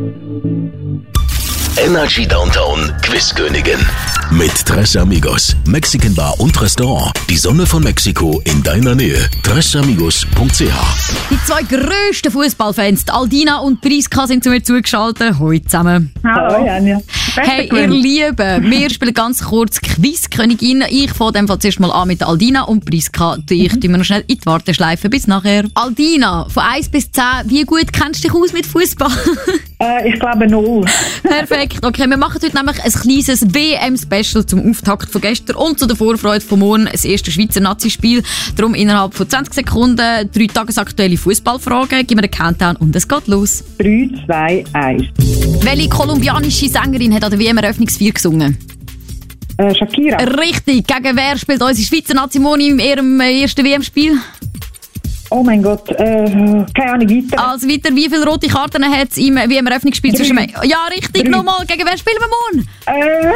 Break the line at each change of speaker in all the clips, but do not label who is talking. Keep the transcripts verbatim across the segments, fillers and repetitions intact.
Energy Downtown Quizkönigin. Mit Tres Amigos, Mexican Bar und Restaurant. Die Sonne von Mexiko in deiner Nähe. tres amigos punkt c h.
Die zwei grössten Fußballfans, Aldina und Priska, sind zu mir zugeschaltet. Hallo zusammen.
Hallo, Janja.
Hey, ihr Lieben, wir spielen ganz kurz Quizkönigin. Ich fange dem Fall zuerst mal an mit Aldina und Priska. Ich tue mir noch schnell in die Warteschleife. Bis nachher. Aldina, von eins bis zehn, wie gut kennst du dich aus mit Fußball?
Äh, ich glaube null.
Perfekt. Okay, wir machen heute nämlich ein kleines W M-Special zum Auftakt von gestern und zu der Vorfreude von morgen, das erste Schweizer Nazi-Spiel. Darum innerhalb von zwanzig Sekunden drei tagesaktuelle Fußballfragen. Gib mir einen Countdown und es geht los.
drei, zwei, eins.
Welche kolumbianische Sängerin hat an der W M-Eröffnungsfeier gesungen?
Äh, Shakira.
Richtig. Gegen wer spielt unsere Schweizer Nazi-Moni in ihrem ersten W M-Spiel?
Oh mein Gott, äh, keine Ahnung, weiter.
Also weiter, wie viele rote Karten hat es im W M-Eröffnungsspiel zwischen... Ja, richtig,
Drei.
nochmal. Gegen wer spielen wir morgen?
Äh,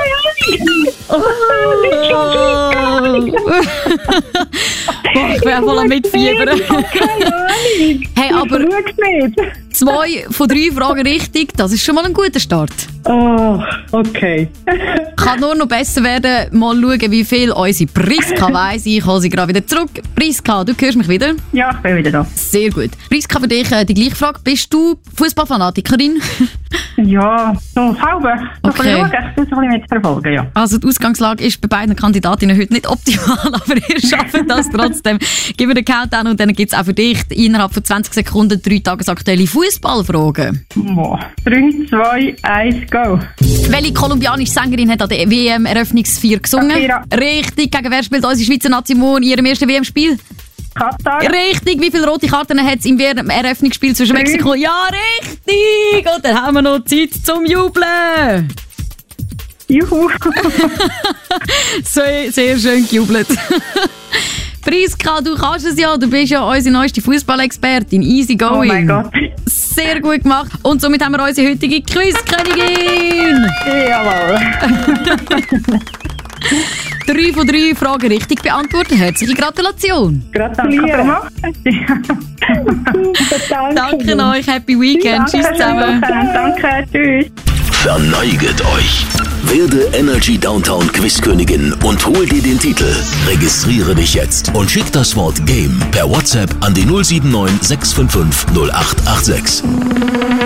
keine Ahnung.
Boah, ich wäre voll am Mitfiebern.
Keine Ahnung.
Hey, aber
Ich schau's nicht.
zwei von drei Fragen richtig, das ist schon mal ein guter Start.
Oh, okay.
Kann nur noch besser werden. Mal schauen, wie viel unsere Priska weiss. Ich hole sie gerade wieder zurück. Priska, du hörst mich wieder?
Ja, ich bin wieder da.
Sehr gut. Priska, für dich äh, die gleiche Frage. Bist du Fußballfanatikerin?
Ja, so halbe. So
Okay.
okay. Schauen, ich muss ein bisschen mitverfolgen, ja.
Also die Ausgangslage ist bei beiden Kandidatinnen heute nicht optimal, aber ihr schafft das trotzdem. Gib mir den Countdown und dann gibt es auch für dich innerhalb von zwanzig Sekunden drei tagesaktuelle Fußballfragen.
Boah. drei, zwei, eins, go.
Welche kolumbianische Sängerin hat an der W M-Eröffnungsfeier gesungen?
Shakira.
Richtig. Gegen wer spielt unsere Schweizer Nazi-Mon in ihrem ersten W M-Spiel?
Katar.
Richtig. Wie viele rote Karten hat es im W M-Eröffnungsspiel zwischen
Drei.
Mexiko? Ja, richtig. Und dann haben wir noch Zeit zum Jubeln.
Juhu.
Sehr, sehr schön gejubelt. Priska, du kannst es ja. Du bist ja unsere neueste Fußballexpertin. Easy going.
Oh mein Gott.
Sehr gut gemacht. Und somit haben wir unsere heutige Quizkönigin.
Jawohl.
Drei von drei Fragen richtig beantwortet. Herzliche Gratulation.
Gratuliere.
Danke euch. Happy Weekend. Tschüss zusammen.
Danke, tschüss.
Verneiget euch. Werde Energy Downtown Quizkönigin und hol dir den Titel. Registriere dich jetzt und schick das Wort Game per WhatsApp an die null sieben neun sechs fünf fünf null acht acht sechs.